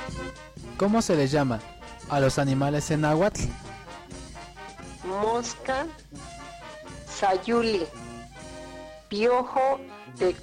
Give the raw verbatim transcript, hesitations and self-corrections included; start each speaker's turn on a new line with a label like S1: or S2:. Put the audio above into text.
S1: ¿Cómo se les llama a los animales en náhuatl?
S2: Mosca, sayuli, piojo de